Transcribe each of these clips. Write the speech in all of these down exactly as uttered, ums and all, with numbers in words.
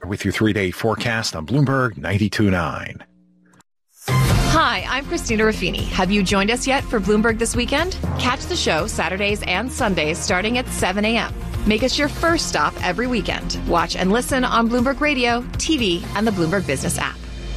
with your three-day forecast on Bloomberg ninety-two point nine. Hi, I'm Christina Ruffini. Have you joined us yet for Bloomberg This Weekend? Catch the show Saturdays and Sundays starting at seven a.m. Make us your first stop every weekend. Watch and listen on Bloomberg Radio, T V, and the Bloomberg Business app.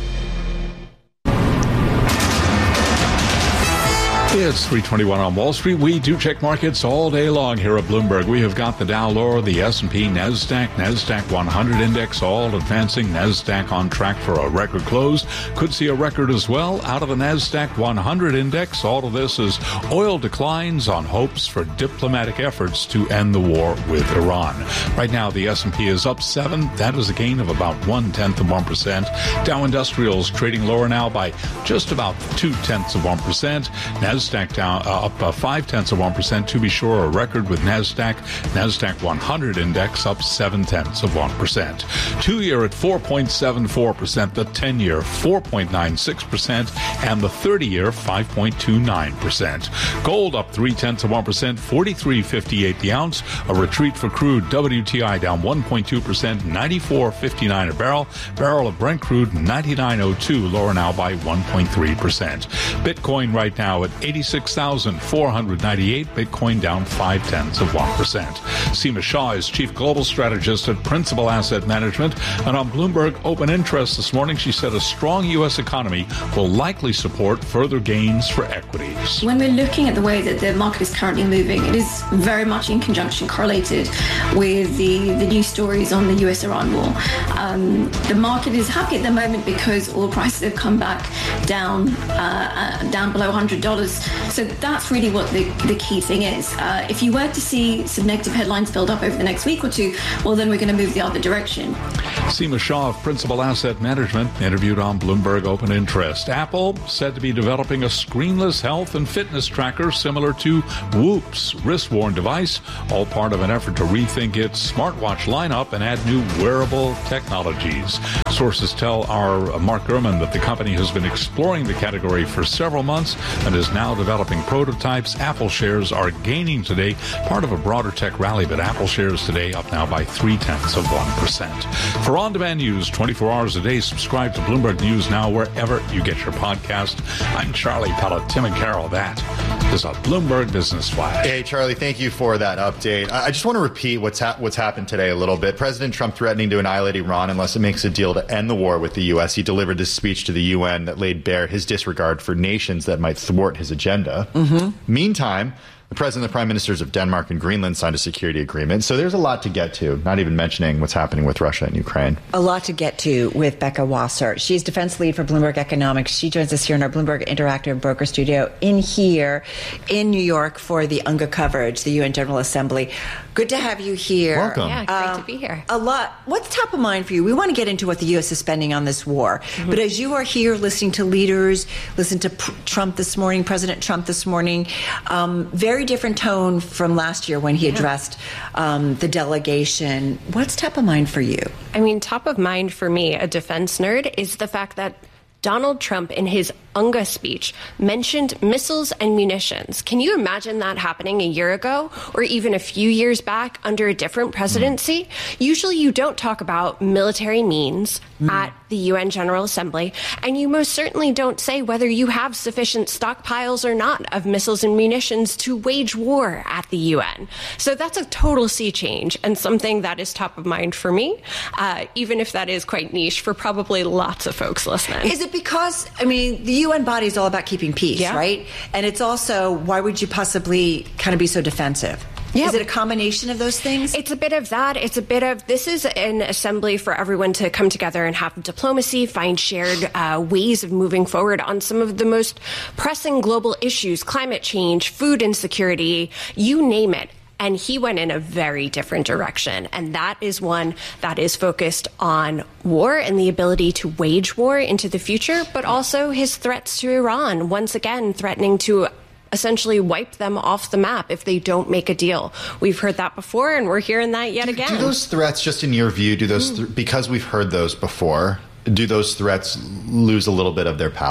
It's three twenty-one on Wall Street. We do check markets all day long here at Bloomberg. We have got the Dow lower, the S and P, NASDAQ, NASDAQ one hundred index all advancing. NASDAQ on track for a record close. Could see a record as well out of the NASDAQ one hundred index. All of this is oil declines on hopes for diplomatic efforts to end the war with Iran. Right now, the S and P is up seven. That is a gain of about one-tenth of one percent. Dow Industrials trading lower now by just about two-tenths of one percent. NASDAQ NASDAQ down uh, up uh, five tenths of one percent to be sure, a record with NASDAQ. NASDAQ one hundred index up seven tenths of one percent. Two year at four point seven four percent, the ten year four point nine six percent, and the thirty year five point two nine percent. Gold up three tenths of one percent, forty-three fifty-eight the ounce. A retreat for crude. W T I down one point two percent, ninety-four fifty-nine a barrel. Barrel of Brent crude ninety-nine oh two, lower now by one point three percent. Bitcoin right now at eighty-six thousand four hundred ninety-eight, Bitcoin down five tenths of one percent. Seema Shah is Chief Global Strategist at Principal Asset Management. And on Bloomberg Open Interest this morning, she said a strong U S economy will likely support further gains for equities. When we're looking at the way that the market is currently moving, it is very much in conjunction correlated with the, the news stories on the U S Iran war. Um, the market is happy at the moment because oil prices have come back down, uh, uh, down below one hundred dollars. So that's really what the, the key thing is. Uh, if you were to see some negative headlines build up over the next week or two, well, then we're going to move the other direction. Seema Shah of Principal Asset Management interviewed on Bloomberg Open Interest. Apple said to be developing a screenless health and fitness tracker similar to Whoop's wrist-worn device, all part of an effort to rethink its smartwatch lineup and add new wearable technologies. Sources tell our Mark Gurman that the company has been exploring the category for several months and is now developing prototypes. Apple shares are gaining today, part of a broader tech rally, but Apple shares today up now by three-tenths of one percent. For on-demand news twenty-four hours a day, subscribe to Bloomberg News Now wherever you get your podcast. I'm Charlie Pellet, Tim and Carol. That is a Bloomberg Business Flash. Hey, Charlie, thank you for that update. I just want to repeat what's ha- what's happened today a little bit. President Trump threatening to annihilate Iran unless it makes a deal to end the war with the U S. He delivered this speech to the U N that laid bare his disregard for nations that might thwart his agenda. Mm-hmm. Meantime, the president and the prime ministers of Denmark and Greenland signed a security agreement. So there's a lot to get to, not even mentioning what's happening with Russia and Ukraine. A lot to get to with Becca Wasser. She's defense lead for Bloomberg Economics. She joins us here in our Bloomberg Interactive Broker Studio in here in New York for the U N G A coverage, the U N General Assembly. Good to have you here. Welcome. Yeah, great um, to be here. A lot. What's top of mind for you? We want to get into what the U S is spending on this war. Mm-hmm. But as you are here listening to leaders, listen to P- Trump this morning, President Trump this morning, um, very different tone from last year when he addressed um, the delegation. What's top of mind for you? I mean, top of mind for me, a defense nerd, is the fact that Donald Trump, in his U N G A speech, mentioned missiles and munitions. Can you imagine that happening a year ago or even a few years back under a different presidency? Mm. Usually you don't talk about military means mm. at the U N General Assembly, and you most certainly don't say whether you have sufficient stockpiles or not of missiles and munitions to wage war at the U N. So that's a total sea change and something that is top of mind for me, uh, even if that is quite niche for probably lots of folks listening. Is it because, I mean, the U N body is all about keeping peace, yeah. right? And it's also, why would you possibly kind of be so defensive? Yeah. Is it a combination of those things? It's a bit of that. It's a bit of, this is an assembly for everyone to come together and have diplomacy, find shared uh, ways of moving forward on some of the most pressing global issues, climate change, food insecurity, you name it. And he went in a very different direction. And that is one that is focused on war and the ability to wage war into the future, but also his threats to Iran, once again threatening to essentially wipe them off the map if they don't make a deal. We've heard that before, and we're hearing that yet do, again. Do those threats, just in your view, do those th- because we've heard those before, do those threats lose a little bit of their power?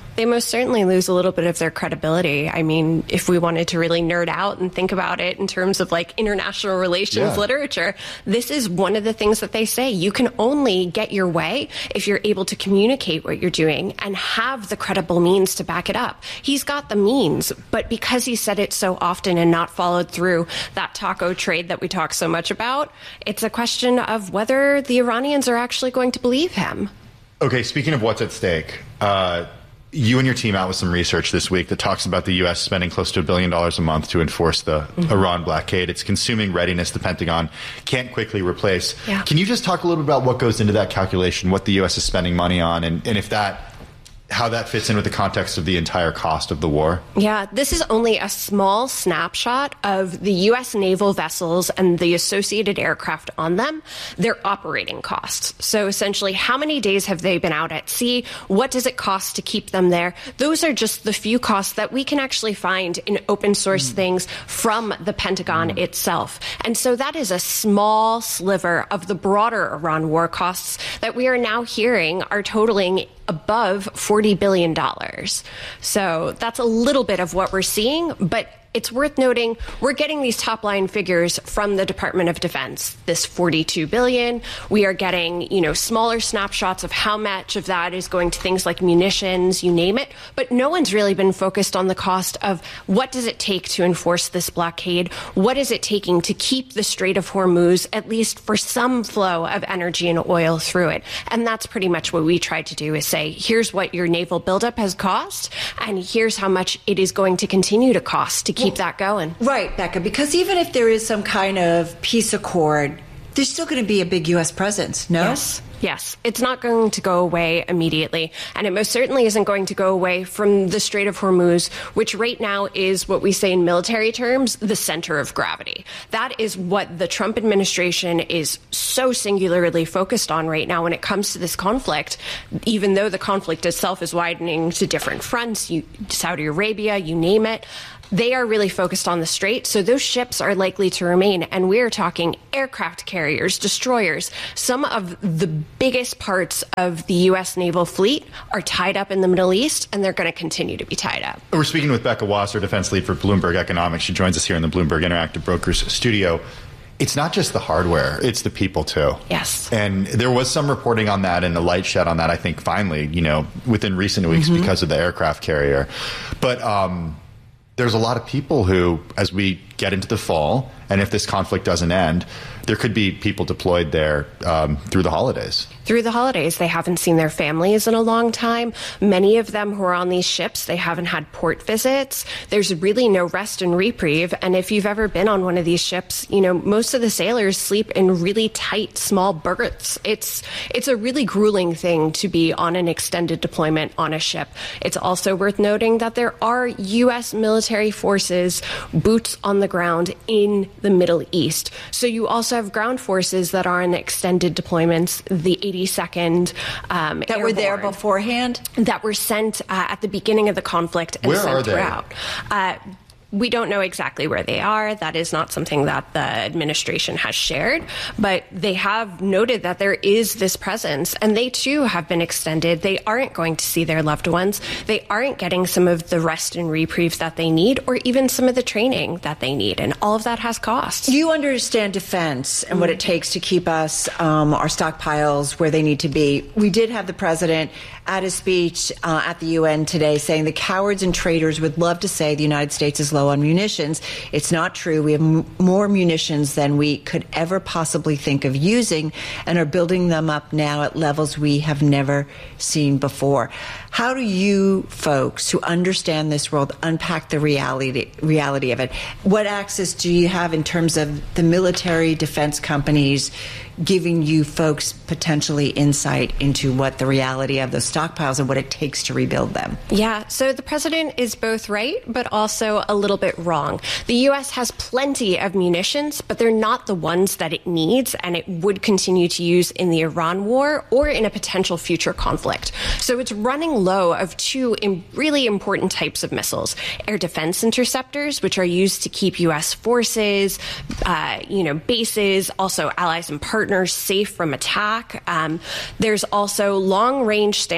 They most certainly lose a little bit of their credibility. I mean, if we wanted to really nerd out and think about it in terms of like international relations yeah. literature, this is one of the things that they say. You can only get your way if you're able to communicate what you're doing and have the credible means to back it up. He's got the means, but because he said it so often and not followed through that taco trade that we talk so much about, it's a question of whether the Iranians are actually going to believe him. Okay, speaking of what's at stake, uh, you and your team out with some research this week that talks about the U S spending close to a billion dollars a month to enforce the mm-hmm. Iran blockade. It's consuming readiness the Pentagon can't quickly replace. Yeah. Can you just talk a little bit about what goes into that calculation, what the U S is spending money on, and, and if that how that fits in with the context of the entire cost of the war? Yeah, this is only a small snapshot of the U S naval vessels and the associated aircraft on them, their operating costs. So essentially, how many days have they been out at sea? What does it cost to keep them there? Those are just the few costs that we can actually find in open source mm. things from the Pentagon mm. itself. And so that is a small sliver of the broader Iran war costs that we are now hearing are totaling above forty billion dollars. So that's a little bit of what we're seeing, but it's worth noting we're getting these top line figures from the Department of Defense, this forty-two billion dollars. We are getting, you know, smaller snapshots of how much of that is going to things like munitions, you name it. But no one's really been focused on the cost of what does it take to enforce this blockade? What is it taking to keep the Strait of Hormuz, at least for some flow of energy and oil through it? And that's pretty much what we tried to do, is say, here's what your naval buildup has cost, and here's how much it is going to continue to cost to keep that going. Right, Becca, because even if there is some kind of peace accord, there's still going to be a big U S presence, no? Yes. Yes, it's not going to go away immediately, and it most certainly isn't going to go away from the Strait of Hormuz, which right now is what we say in military terms, the center of gravity. That is what the Trump administration is so singularly focused on right now when it comes to this conflict, even though the conflict itself is widening to different fronts, you, Saudi Arabia, you name it. They are really focused on the strait, so those ships are likely to remain. And we're talking aircraft carriers, destroyers. Some of the biggest parts of the U S naval fleet are tied up in the Middle East, and they're going to continue to be tied up. We're speaking with Becca Wasser, defense lead for Bloomberg Economics. She joins us here in the Bloomberg Interactive Brokers studio. It's not just the hardware, it's the people too. Yes. And there was some reporting on that and a light shed on that, I think, finally, you know, within recent weeks mm-hmm. because of the aircraft carrier. But, um, there's a lot of people who, as we get into the fall, and if this conflict doesn't end, there could be people deployed there um, through the holidays. Through the holidays. They haven't seen their families in a long time. Many of them who are on these ships, they haven't had port visits. There's really no rest and reprieve. And if you've ever been on one of these ships, you know, most of the sailors sleep in really tight, small berths. It's, it's a really grueling thing to be on an extended deployment on a ship. It's also worth noting that there are U S military forces, boots on the ground in the Middle East. So you also have ground forces that are in extended deployments, the eighty-second um, that were there beforehand, that were sent uh, at the beginning of the conflict and Where sent are they? throughout. Uh, We don't know exactly where they are. That is not something that the administration has shared, but they have noted that there is this presence, and they too have been extended. They aren't going to see their loved ones. They aren't getting some of the rest and reprieve that they need, or even some of the training that they need, and all of that has costs. You understand defense and what it takes to keep us, um, our stockpiles where they need to be. We did have the president at his speech uh, at the U N today saying the cowards and traitors would love to say the United States is low on munitions. It's not true. We have m- more munitions than we could ever possibly think of using, and are building them up now at levels we have never seen before. How do you folks who understand this world unpack the reality reality of it? What access do you have in terms of the military defense companies giving you folks potentially insight into what the reality of those stockpiles and what it takes to rebuild them? Yeah, so the president is both right, but also a little bit wrong. The U S has plenty of munitions, but they're not the ones that it needs, and it would continue to use in the Iran war or in a potential future conflict. So it's running low of two really important types of missiles: air defense interceptors, which are used to keep U S forces, uh, you know, bases, also allies and partners safe from attack. Um, there's also long-range Stand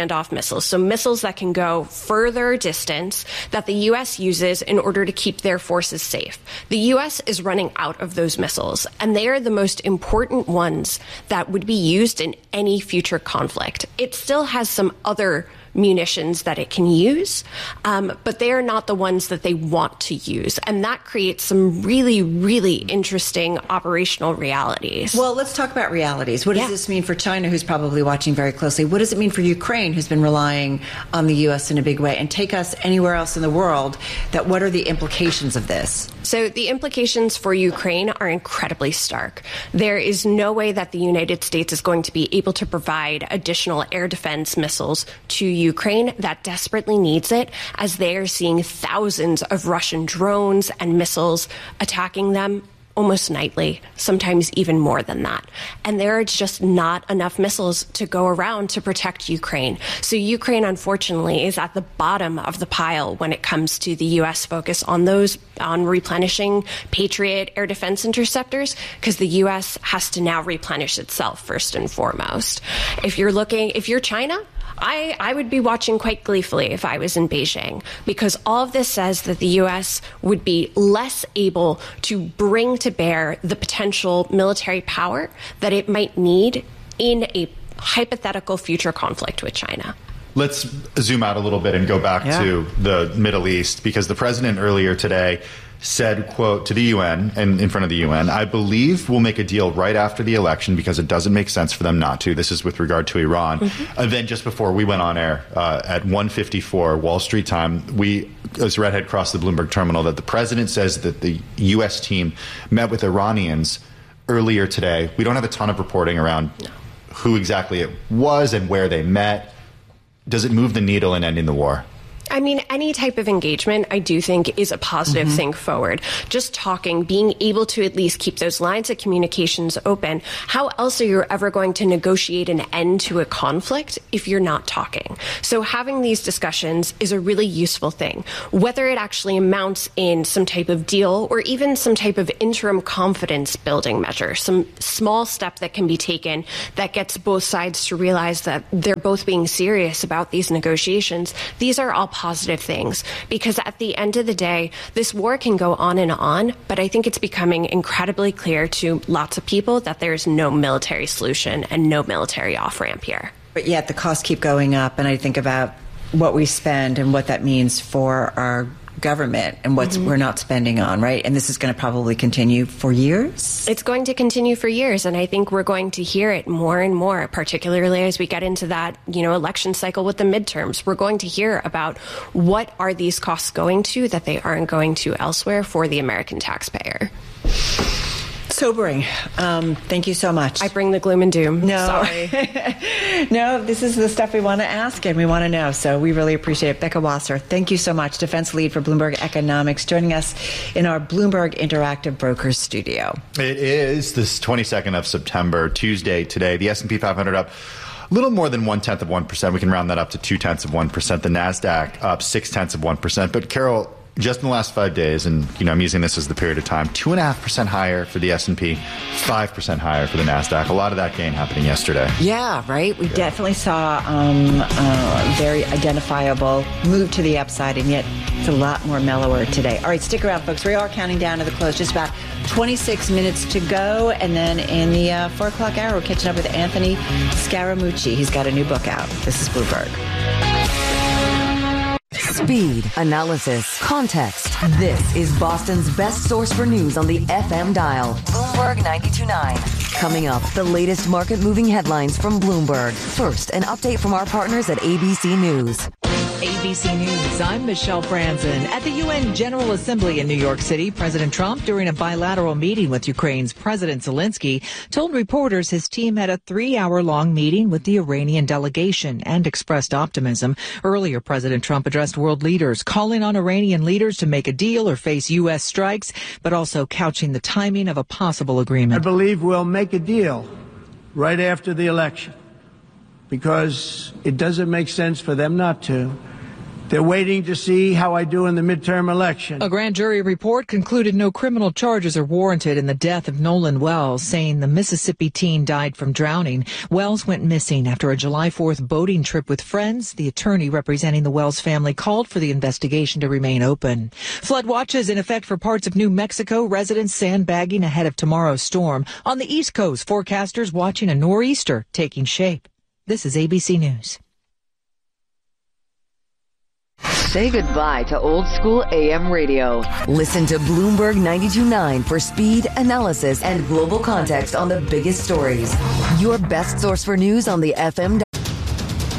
standoff missiles, so missiles that can go further distance that the U S uses in order to keep their forces safe. The U S is running out of those missiles, and they are the most important ones that would be used in any future conflict. It still has some other munitions that it can use, um, but they are not the ones that they want to use. And that creates some really, really interesting operational realities. Well, let's talk about realities. What does Yeah. this mean for China, who's probably watching very closely? What does it mean for Ukraine, who's been relying on the U S in a big way? And take us anywhere else in the world, that what are the implications of this? So the implications for Ukraine are incredibly stark. There is no way that the United States is going to be able to provide additional air defense missiles to Ukraine that desperately needs it, as they are seeing thousands of Russian drones and missiles attacking them almost nightly, sometimes even more than that. And there are just not enough missiles to go around to protect Ukraine. So Ukraine, unfortunately, is at the bottom of the pile when it comes to the U S focus on those, on replenishing Patriot air defense interceptors, because the U S has to now replenish itself first and foremost. If you're looking, if you're China, I, I would be watching quite gleefully if I was in Beijing, because all of this says that the U S would be less able to bring to bear the potential military power that it might need in a hypothetical future conflict with China. Let's zoom out a little bit and go back Yeah. to the Middle East, because the president earlier today said, quote, to the U N and in front of the U N, I believe we'll make a deal right after the election because it doesn't make sense for them not to. This is with regard to Iran. Mm-hmm. And then just before we went on air uh, at one fifty-four Wall Street time, we, as Redhead crossed the Bloomberg terminal, that the president says that the U S team met with Iranians earlier today. We don't have a ton of reporting around no. who exactly it was and where they met. Does it move the needle in ending the war? I mean, any type of engagement, I do think, is a positive mm-hmm. thing forward. Just talking, being able to at least keep those lines of communications open. How else are you ever going to negotiate an end to a conflict if you're not talking? So having these discussions is a really useful thing. Whether it actually amounts in some type of deal or even some type of interim confidence building measure, some small step that can be taken that gets both sides to realize that they're both being serious about these negotiations, these are all positive things, because at the end of the day, this war can go on and on, but I think it's becoming incredibly clear to lots of people that there's no military solution and no military off-ramp here. But yet the costs keep going up, and I think about what we spend and what that means for our government and what mm-hmm. we're not spending on, right? And this is going to probably continue for years? It's going to continue for years, and I think we're going to hear it more and more, particularly as we get into that, you know, election cycle with the midterms. We're going to hear about what are these costs going to that they aren't going to elsewhere for the American taxpayer. Sobering. Um, thank you so much. I bring the gloom and doom. No. Sorry. No, this is the stuff we want to ask and we want to know. So we really appreciate it. Becca Wasser, thank you so much. Defense lead for Bloomberg Economics, joining us in our Bloomberg Interactive Brokers studio. It is this twenty-second of September, Tuesday today. The S and P five hundred up a little more than one-tenth of one percent. We can round that up to two-tenths of one percent. The NASDAQ up six-tenths of one percent. But Carol, just in the last five days, and you know I'm using this as the period of time, two and a half percent higher for the S and P, five percent higher for the NASDAQ. A lot of that gain happening yesterday. Yeah, right. We yeah. definitely saw um, a very identifiable move to the upside, and yet it's a lot more mellower today. All right, stick around, folks. We are counting down to the close. Just about twenty-six minutes to go, and then in the uh, four o'clock hour, we're catching up with Anthony Scaramucci. He's got a new book out. This is Bloomberg. Speed, analysis, context. This is Boston's best source for news on the F M dial. Bloomberg ninety-two point nine. Coming up, the latest market-moving headlines from Bloomberg. First, an update from our partners at A B C News. A B C News, I'm Michelle Franzen. At the U N General Assembly in New York City, President Trump, during a bilateral meeting with Ukraine's President Zelensky, told reporters his team had a three-hour-long meeting with the Iranian delegation and expressed optimism. Earlier, President Trump addressed world leaders, calling on Iranian leaders to make a deal or face U S strikes, but also couching the timing of a possible agreement. I believe we'll make a deal right after the election, because it doesn't make sense for them not to. They're waiting to see how I do in the midterm election. A grand jury report concluded no criminal charges are warranted in the death of Nolan Wells, saying the Mississippi teen died from drowning. Wells went missing after a July fourth boating trip with friends. The attorney representing the Wells family called for the investigation to remain open. Flood watches in effect for parts of New Mexico. Residents sandbagging ahead of tomorrow's storm. On the East Coast, forecasters watching a nor'easter taking shape. This is A B C News. Say goodbye to old school A M radio. Listen to Bloomberg ninety-two point nine for speed, analysis, and global context on the biggest stories. Your best source for news on the F M